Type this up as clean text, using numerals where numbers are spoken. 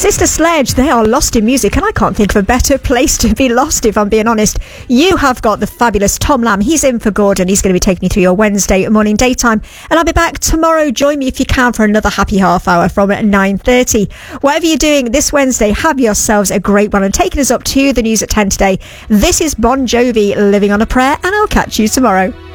Sister Sledge, they are lost in music, and I can't think of a better place to be lost, if I'm being honest. You have got the fabulous Tom Lamb. He's in for Gordon. He's going to be taking you through your Wednesday morning daytime, and I'll be back tomorrow. Join me if you can for another happy half hour from 9:30. Whatever you're doing this Wednesday, have yourselves a great one, and taking us up to the news at 10 today, this is Bon Jovi, Living on a Prayer, and I'll catch you tomorrow.